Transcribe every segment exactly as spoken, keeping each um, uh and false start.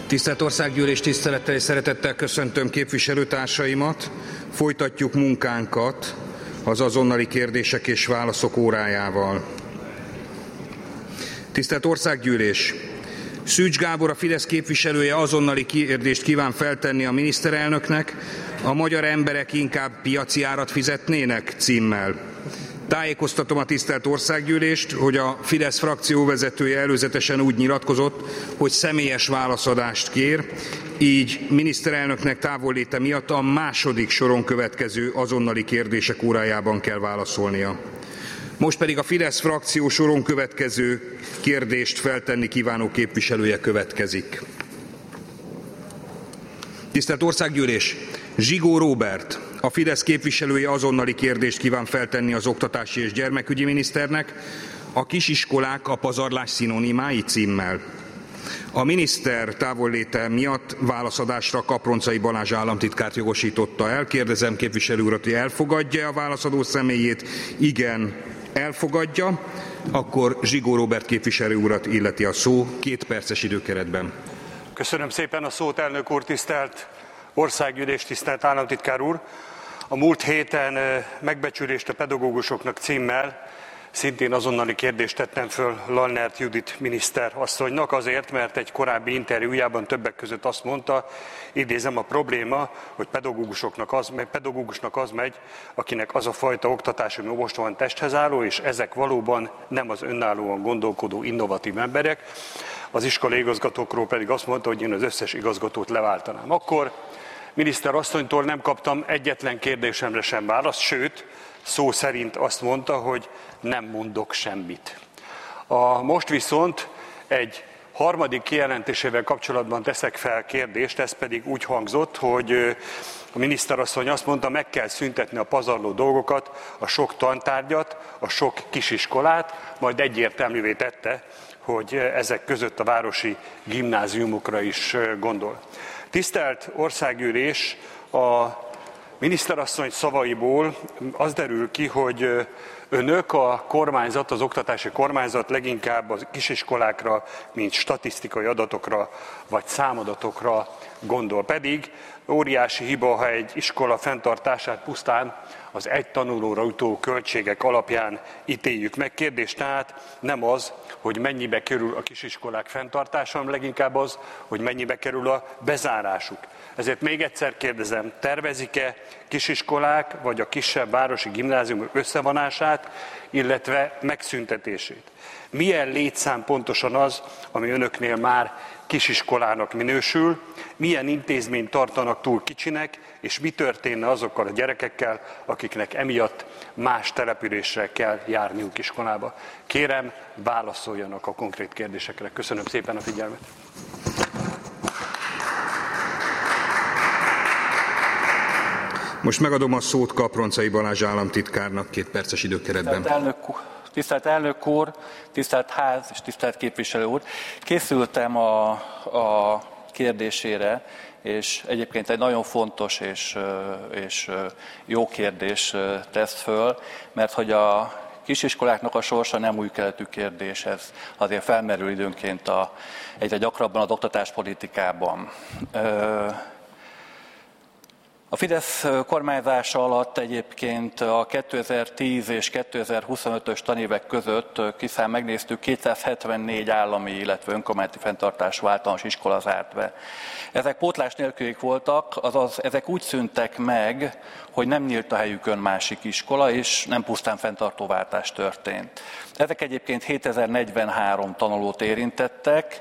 Tisztelt Országgyűlés, tisztelettel és szeretettel köszöntöm képviselőtársaimat. Folytatjuk munkánkat az azonnali kérdések és válaszok órájával. Tisztelt Országgyűlés! Szűcs Gábor, a Fidesz képviselője azonnali kérdést kíván feltenni a miniszterelnöknek: a magyar emberek inkább piaci árat fizetnének címmel. Tájékoztatom a tisztelt Országgyűlést, hogy a Fidesz frakcióvezetője előzetesen úgy nyilatkozott, hogy személyes válaszadást kér, így miniszterelnöknek távolléte miatt a második soron következő azonnali kérdések órájában kell válaszolnia. Most pedig a Fidesz frakció soron következő kérdést feltenni kívánó képviselője következik. Tisztelt Országgyűlés! Zsigó Róbert, a Fidesz képviselője azonnali kérdést kíván feltenni az oktatási és gyermekügyi miniszternek: a kisiskolák a pazarlás szinonimái címmel. A miniszter távolléte miatt válaszadásra Kaproncai Balázs államtitkárt jogosította el. Kérdezem képviselő urat, hogy elfogadja a válaszadó személyét. Igen, elfogadja. Akkor Zsigó Róbert képviselő urat illeti a szó két perces időkeretben. Köszönöm szépen a szót, elnök úr, tisztelt Országgyűlés, tisztelt államtitkár úr! A múlt héten megbecsülést a pedagógusoknak címmel szintén azonnali kérdést tettem föl Lannert Judit miniszter asszonynak, azért, mert egy korábbi interjújában többek között azt mondta, idézem: a probléma, hogy pedagógusoknak az, pedagógusnak az megy, akinek az a fajta oktatás, ami most van, testhez álló, és ezek valóban nem az önállóan gondolkodó, innovatív emberek. Az iskolai igazgatókról pedig azt mondta, hogy én az összes igazgatót leváltanám. Akkor miniszter asszonytól nem kaptam egyetlen kérdésemre sem választ, sőt, szó szerint azt mondta, hogy nem mondok semmit. A most viszont egy harmadik kijelentésével kapcsolatban teszek fel kérdést, ez pedig úgy hangzott, hogy a miniszterasszony azt mondta, meg kell szüntetni a pazarló dolgokat, a sok tantárgyat, a sok kisiskolát, majd egyértelművé tette, hogy ezek között a városi gimnáziumokra is gondol. Tisztelt Országgyűlés, a miniszterasszony szavaiból az derül ki, hogy önök, a kormányzat, az oktatási kormányzat leginkább a kisiskolákra, mint statisztikai adatokra vagy számadatokra gondol. Pedig óriási hiba, ha egy iskola fenntartását pusztán az egy tanulóra jutó költségek alapján ítéljük meg. Kérdés tehát nem az, hogy mennyibe kerül a kisiskolák fenntartása, hanem leginkább az, hogy mennyibe kerül a bezárásuk. Ezért még egyszer kérdezem, tervezik-e kisiskolák vagy a kisebb városi gimnáziumok összevonását, illetve megszüntetését? Milyen létszám pontosan az, ami önöknél már kisiskolának minősül, milyen intézményt tartanak túl kicsinek, és mi történne azokkal a gyerekekkel, akiknek emiatt más településre kell járniuk iskolába? Kérem, válaszoljanak a konkrét kérdésekre. Köszönöm szépen a figyelmet. Most megadom a szót Kaproncai Balázs államtitkárnak két perces időkeretben. Tisztelt elnök, tisztelt elnök úr, tisztelt ház és tisztelt képviselő úr! Készültem a, a kérdésére, és egyébként egy nagyon fontos és, és jó kérdés tesz föl, mert hogy a kisiskoláknak a sorsa nem új keletű kérdés, ez azért felmerül időnként a, egyre gyakrabban az oktatáspolitikában. A Fidesz kormányzása alatt egyébként a kétezer-tíz és kétezer-huszonötös tanévek között, kiszám megnéztük, kétszázhetvennégy állami, illetve önkormányzati fenntartású általános iskola zárt be. Ezek pótlás nélküliek voltak, azaz ezek úgy szűntek meg, hogy nem nyílt a helyükön másik iskola, és nem pusztán fenntartóváltás történt. Ezek egyébként hétezer-negyvenhárom tanulót érintettek.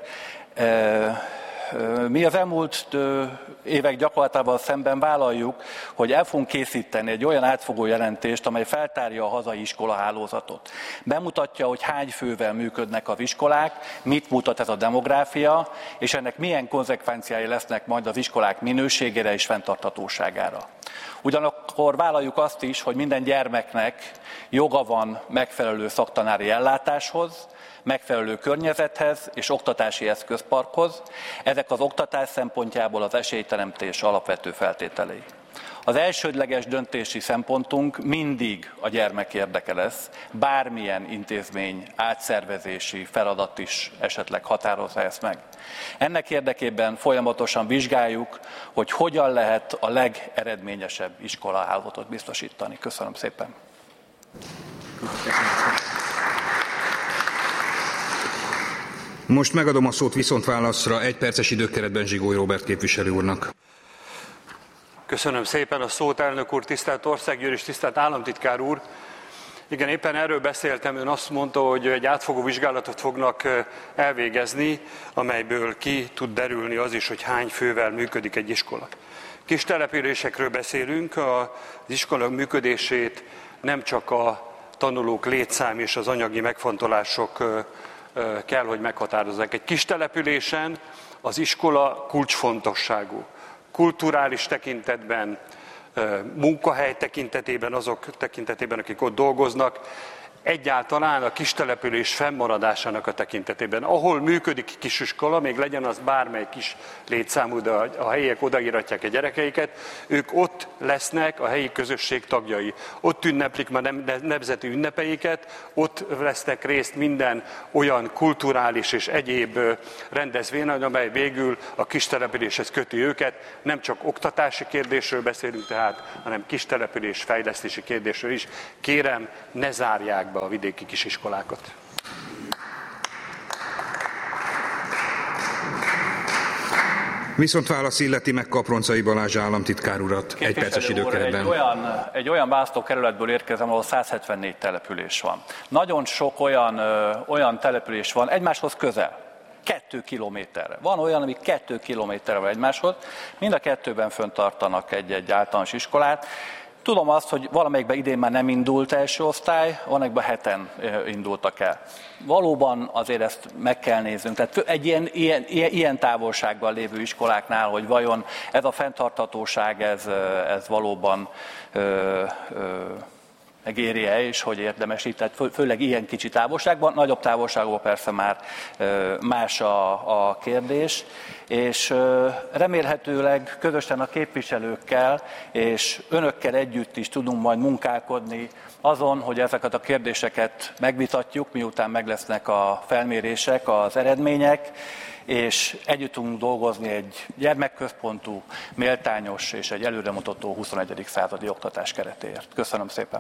Mi az elmúlt évek gyakorlatával szemben vállaljuk, hogy el fogunk készíteni egy olyan átfogó jelentést, amely feltárja a hazai iskolahálózatot. Bemutatja, hogy hány fővel működnek az iskolák, mit mutat ez a demográfia, és ennek milyen konzekvenciái lesznek majd az iskolák minőségére és fenntarthatóságára. Ugyanakkor vállaljuk azt is, hogy minden gyermeknek joga van megfelelő szaktanári ellátáshoz, megfelelő környezethez és oktatási eszközparkhoz. Ezek az oktatás szempontjából az esélyteremtés alapvető feltételei. Az elsődleges döntési szempontunk mindig a gyermek érdeke lesz, bármilyen intézmény átszervezési feladat is esetleg határozza ezt meg. Ennek érdekében folyamatosan vizsgáljuk, hogy hogyan lehet a legeredményesebb iskolaállapotot biztosítani. Köszönöm szépen! Most megadom a szót viszontválaszra egy perces időkeretben Zsigóly Róbert képviselő úrnak. Köszönöm szépen a szót, elnök úr, tisztelt országgyűlés, tisztelt államtitkár úr. Igen, éppen erről beszéltem, ön azt mondta, hogy egy átfogó vizsgálatot fognak elvégezni, amelyből ki tud derülni az is, hogy hány fővel működik egy iskola. Kis településekről beszélünk, az iskola működését nem csak a tanulók létszám és az anyagi megfontolások kell, hogy meghatározzák. Egy kis településen az iskola kulcsfontosságú. Kulturális tekintetben, munkahely tekintetében, azok tekintetében, akik ott dolgoznak, egyáltalán a kistelepülés fennmaradásának a tekintetében. Ahol működik kisiskola, még legyen az bármely kis létszámú, de a helyiek odaíratják a gyerekeiket, ők ott lesznek a helyi közösség tagjai. Ott ünneplik már nemzeti ünnepeiket, ott vesznek részt minden olyan kulturális és egyéb rendezvényen, amely végül a kistelepüléshez köti őket. Nem csak oktatási kérdésről beszélünk tehát, hanem kistelepülés fejlesztési kérdésről is. Kérem, ne zárják be a vidéki kisiskolákat. Viszont válasz illeti meg Kaproncai Balázs államtitkár urat egy perces időkeretben. Egy olyan, egy olyan választókerületből érkezem, ahol száz hetvennégy település van. Nagyon sok olyan, ö, olyan település van egymáshoz közel. Kettő kilométerre. Van olyan, ami kettő kilométerre van egymáshoz. Mind a kettőben föntartanak egy-egy általános iskolát. Tudom azt, hogy valamelyikben idén már nem indult első osztály, valamelyikben heten indultak el. Valóban azért ezt meg kell néznünk. Tehát egy ilyen, ilyen, ilyen távolságban lévő iskoláknál, hogy vajon ez a fenntarthatóság, ez, ez valóban ö, ö, megéri-e, és hogy érdemes így, tehát fő, főleg ilyen kicsi távolságban, nagyobb távolságban persze már ö, más a, a kérdés, és ö, remélhetőleg közösen a képviselőkkel és önökkel együtt is tudunk majd munkálkodni azon, hogy ezeket a kérdéseket megvitatjuk, miután meg lesznek a felmérések, az eredmények, és együtt tudunk dolgozni egy gyermekközpontú, méltányos és egy előremutató huszonegyedik századi oktatás keretéért. Köszönöm szépen!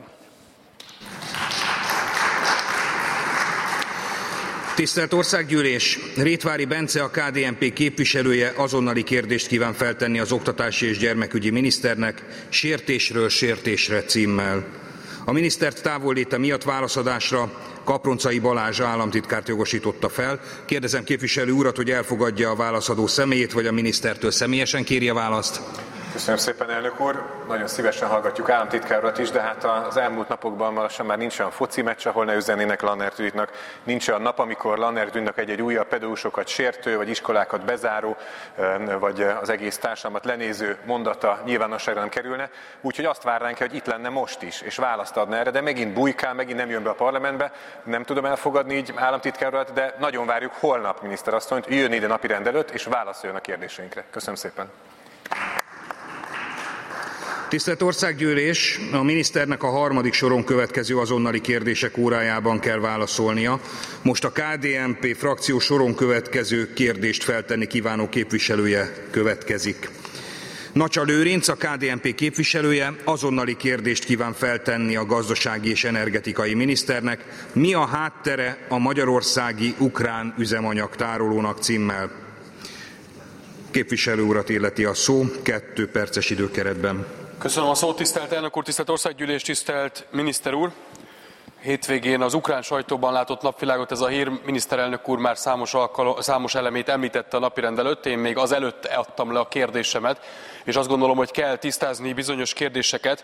Tisztelt Országgyűlés! Rétvári Bence, a ká dé en pé képviselője azonnali kérdést kíván feltenni az oktatási és gyermekügyi miniszternek, sértésről sértésre címmel. A minisztert távolléte miatt válaszadásra Kaproncai Balázs államtitkárt jogosította fel. Kérdezem képviselő urat, hogy elfogadja a válaszadó személyét, vagy a minisztertől személyesen kéri a választ. Köszönöm szépen, elnök úr! Nagyon szívesen hallgatjuk államtitkár urat is, de hát az elmúlt napokban lassan már nincs olyan foci meccs, ahol ne üzennének Lannert Juditnak. Nincs olyan nap, amikor Lannert Juditnak egy-egy újabb pedagógusokat sértő, vagy iskolákat bezáró, vagy az egész társadalmat lenéző mondata nyilvánosságra nem kerülne. Úgyhogy azt várnánk, hogy itt lenne most is, és választ adna erre, de megint bujkál, megint nem jön be a parlamentbe. Nem tudom elfogadni így államtitkár urat, de nagyon várjuk holnap miniszterasszonyt, jön ide napirend előtt, és válaszoljon a kérdéseinkre. Köszönöm szépen! Tisztelt Országgyűlés, a miniszternek a harmadik soron következő azonnali kérdések órájában kell válaszolnia. Most a ká dé en pé frakció soron következő kérdést feltenni kívánó képviselője következik. Nacsa Lőrinc, a ká dé en pé képviselője, azonnali kérdést kíván feltenni a gazdasági és energetikai miniszternek. Mi a háttere a magyarországi ukrán üzemanyag tárolónak címmel? Képviselő urat illeti a szó, kettő perces időkeretben. Köszönöm a szót, tisztelt elnök úr, tisztelt országgyűlés, tisztelt miniszter úr. Hétvégén az ukrán sajtóban látott napvilágot ez a hír, miniszterelnök úr már számos, alkalom, számos elemét említette a napirend előtt, én még azelőtt adtam le a kérdésemet, és azt gondolom, hogy kell tisztázni bizonyos kérdéseket.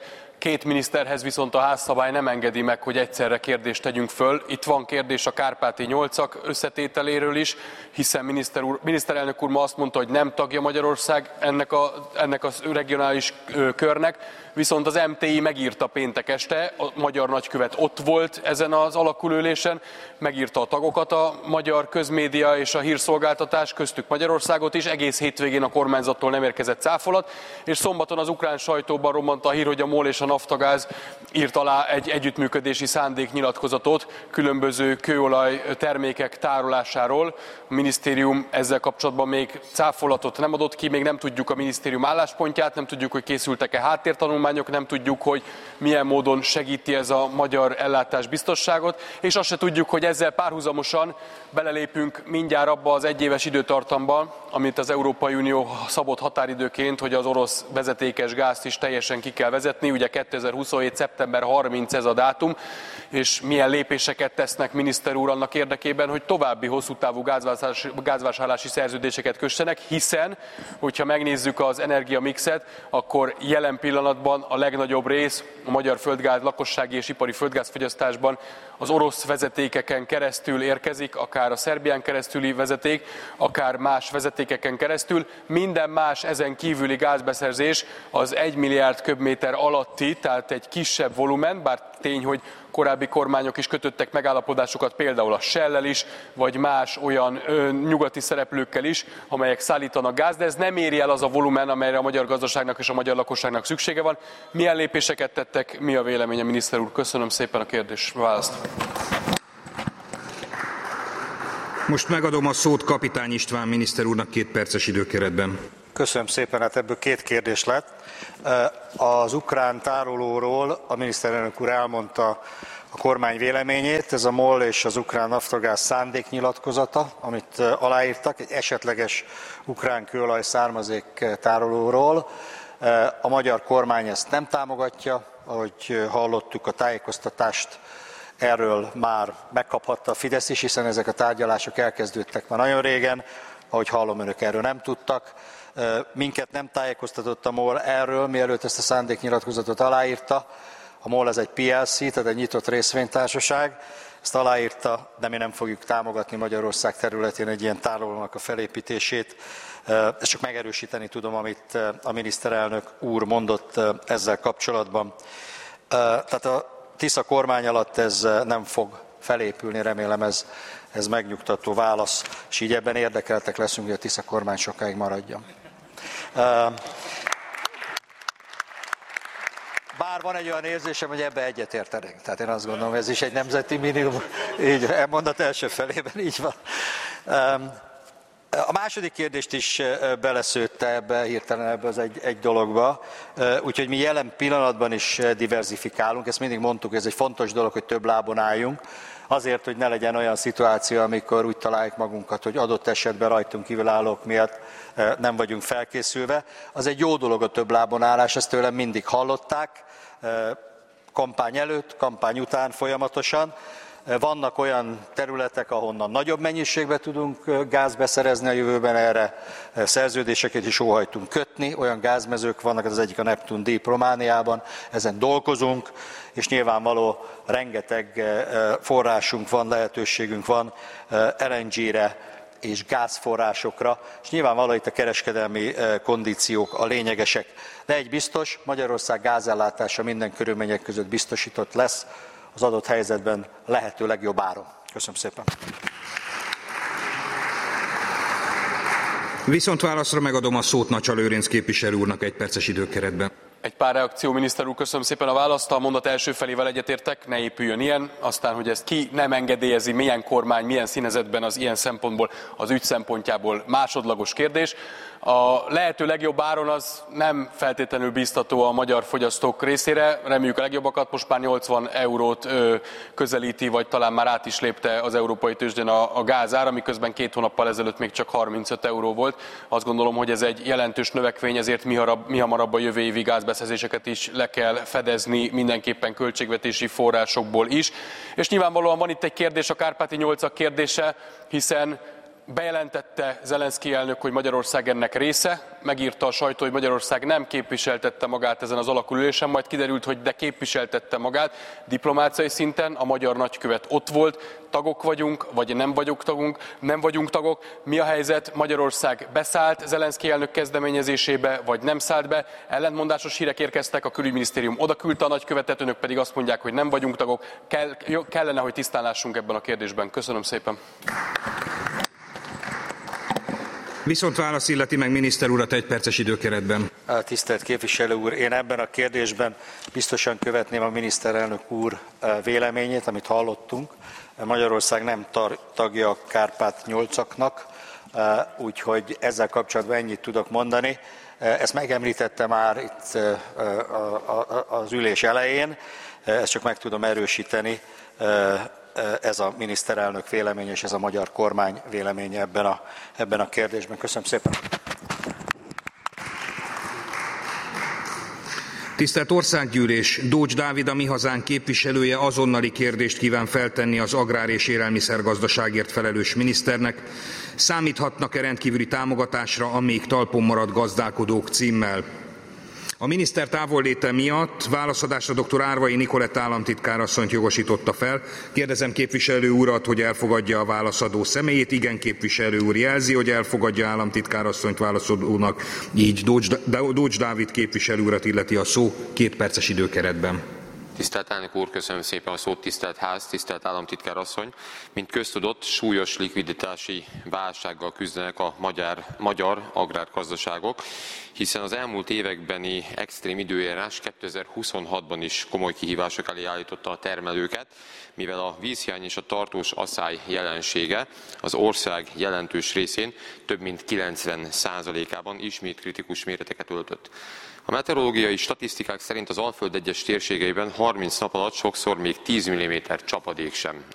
Két miniszterhez viszont a házszabály nem engedi meg, hogy egyszerre kérdést tegyünk föl. Itt van kérdés a Kárpáti nyolcak összetételéről is, hiszen miniszter úr, miniszterelnök úr ma azt mondta, hogy nem tagja Magyarország ennek a, ennek a regionális körnek, viszont az em té i megírta péntek este, a magyar nagykövet ott volt ezen az alakulőülésen, megírta a tagokat a magyar közmédia és a hírszolgáltatás, köztük Magyarországot is, egész hétvégén a kormányzattól nem érkezett cáfolat, és szombaton az ukrán sajtóban rommant a hír, hogy a MOL és a Naftagáz írt alá egy együttműködési szándéknyilatkozatot különböző kőolaj termékek tárolásáról. A minisztérium ezzel kapcsolatban még cáfolatot nem adott ki, még nem tudjuk a minisztérium álláspontját, nem tudjuk, hogy készültek-e háttértanulmányok, nem tudjuk, hogy milyen módon segíti ez a magyar ellátás biztonságot, és azt se tudjuk, hogy ezzel párhuzamosan belelépünk mindjárt abba az egyéves időtartamba, amit az Európai Unió szabott határidőként, hogy az orosz vezetékes gázt is teljesen ki kell vezetni. Ugye kétezer-huszonhét. szeptember harmincadika ez a dátum, és milyen lépéseket tesznek, miniszter úr, annak érdekében, hogy további hosszú távú gázvásárlási, gázvásárlási szerződéseket kössenek, hiszen, hogyha megnézzük az energiamixet, akkor jelen pillanatban a legnagyobb rész a magyar földgáz lakossági és ipari földgázfogyasztásban az orosz vezetékeken keresztül érkezik, akár a Szerbián keresztüli vezeték, akár más vezetékeken keresztül. Minden más ezen kívüli gázbeszerzés az egy milliárd köbméter alatti, tehát egy kisebb volumen, bár tény, hogy korábbi kormányok is kötöttek megállapodásokat, például a Shell-lel is, vagy más olyan ö, nyugati szereplőkkel is, amelyek szállítanak gáz, de ez nem éri el az a volumen, amelyre a magyar gazdaságnak és a magyar lakosságnak szüksége van. Milyen lépéseket tettek, mi a véleménye, miniszter úr? Köszönöm szépen a kérdés, választ. Most megadom a szót Kapitány István miniszter úrnak két perces időkeretben. Köszönöm szépen, hát ebből két kérdés lett. Az ukrán tárolóról a miniszterelnök úr elmondta a kormány véleményét, ez a MOL és az ukrán Naftagáz szándéknyilatkozata, amit aláírtak, egy esetleges ukrán kőolaj származék tárolóról. A magyar kormány ezt nem támogatja, ahogy hallottuk, a tájékoztatást erről már megkaphatta a Fidesz is, hiszen ezek a tárgyalások elkezdődtek már nagyon régen, ahogy hallom, önök erről nem tudtak. Minket nem tájékoztatott a MOL erről, mielőtt ezt a szándéknyilatkozatot aláírta. A MOL ez egy pé el cé, tehát egy nyitott részvénytársaság. Ezt aláírta, de mi nem fogjuk támogatni Magyarország területén egy ilyen tárolónak a felépítését. Ezt csak megerősíteni tudom, amit a miniszterelnök úr mondott ezzel kapcsolatban. Tehát a Tisza kormány alatt ez nem fog felépülni, remélem ez, ez megnyugtató válasz, és így ebben érdekeltek leszünk, hogy a Tisza kormány sokáig maradjon. Bár van egy olyan érzésem, hogy ebbe egyetértenek. Tehát én azt gondolom, ez is egy nemzeti minimum. Így, elmondat első felében, így van. A második kérdést is beleszőtte ebbe, hirtelen ebbe az egy, egy dologba, úgyhogy mi jelen pillanatban is diverzifikálunk, ezt mindig mondtuk, ez egy fontos dolog, hogy több lábon álljunk, azért, hogy ne legyen olyan szituáció, amikor úgy találjuk magunkat, hogy adott esetben rajtunk kívülállók miatt nem vagyunk felkészülve. Az egy jó dolog a több lábon állás, ezt tőlem mindig hallották, kampány előtt, kampány után folyamatosan. Vannak olyan területek, ahonnan nagyobb mennyiségben tudunk gáz beszerezni a jövőben, erre szerződéseket is óhajtunk kötni, olyan gázmezők vannak, az egyik a Neptun Deep Romániában, ezen dolgozunk, és nyilvánvaló rengeteg forrásunk van, lehetőségünk van el en gé-re és gázforrásokra, és nyilvánvaló itt a kereskedelmi kondíciók a lényegesek. De egy biztos, Magyarország gázellátása minden körülmények között biztosított lesz, az adott helyzetben lehető legjobb áron. Köszönöm szépen. Viszont válaszra megadom a szót Nacsa Lőrinc képviselő úrnak egy perces időkeretben. Egy pár reakció, miniszter úr, köszönöm szépen a választ. A mondat első felével egyetértek, ne épüljön ilyen. Aztán, hogy ezt ki nem engedélyezi, milyen kormány, milyen színezetben, az ilyen szempontból, az ügy szempontjából másodlagos kérdés. A lehető legjobb áron az nem feltétlenül bíztató a magyar fogyasztók részére. Reméljük a legjobbakat, most már nyolcvan eurót ö, közelíti, vagy talán már át is lépte az európai tőzsdén a, a gázár, miközben két hónappal ezelőtt még csak harmincöt euró volt. Azt gondolom, hogy ez egy jelentős növekvény, ezért mi, harab, mi hamarabb a jövő évi gázbeszerzéseket is le kell fedezni, mindenképpen költségvetési forrásokból is. És nyilvánvalóan van itt egy kérdés, a Kárpáti nyolcak kérdése, hiszen Bejelentette Zelenszkij elnök, hogy Magyarország ennek része, megírta a sajtó, hogy Magyarország nem képviseltette magát ezen az alakulülésen, majd kiderült, hogy de képviseltette magát. Diplomáciai szinten a magyar nagykövet ott volt, tagok vagyunk, vagy nem vagyunk tagunk, nem vagyunk tagok. Mi a helyzet? Magyarország beszállt Zelenszkij elnök kezdeményezésébe, vagy nem szállt be? Ellentmondásos hírek érkeztek, a külügyminisztérium oda küldte a nagykövetet, önök pedig azt mondják, hogy nem vagyunk tagok. Kell, kellene, hogy tisztán lássunk ebben a kérdésben. Köszönöm szépen. Viszont válasz illeti meg miniszter urat egy perces időkeretben. Tisztelt képviselő úr, én ebben a kérdésben biztosan követném a miniszterelnök úr véleményét, amit hallottunk. Magyarország nem tagja a Kárpát nyolcaknak, úgyhogy ezzel kapcsolatban ennyit tudok mondani. Ezt megemlítette már itt az ülés elején, ezt csak meg tudom erősíteni. Ez a miniszterelnök véleménye és ez a magyar kormány véleménye ebben a, ebben a kérdésben. Köszönöm szépen! Tisztelt Országgyűlés! Dócs Dávid, a Mi Hazánk képviselője azonnali kérdést kíván feltenni az agrár- és élelmiszergazdaságért felelős miniszternek. Számíthatnak-e rendkívüli támogatásra a még talpon maradt gazdálkodók címmel? A miniszter távolléte miatt válaszadásra dr. Árvai Nikolett államtitkárasszonyt jogosította fel. Kérdezem képviselő urat, hogy elfogadja a válaszadó személyét. Igen, képviselő úr jelzi, hogy elfogadja államtitkárasszonyt válaszadónak. Így Dócs Dávid képviselő urat illeti a szó két perces időkeretben. Tisztelt elnök úr, köszönöm szépen a szót, tisztelt ház, tisztelt államtitkár asszony. Mint köztudott, súlyos likviditási válsággal küzdenek a magyar, magyar agrárgazdaságok, hiszen az elmúlt évekbeni extrém időjárás kétezer-huszonhatban is komoly kihívások elé állította a termelőket, mivel a vízhiány és a tartós aszály jelensége az ország jelentős részén, több mint kilencven százalékában ismét kritikus méreteket öltött. A meteorológiai statisztikák szerint az Alföld egyes térségeiben harminc nap alatt sokszor még tíz milliméter csapadék sem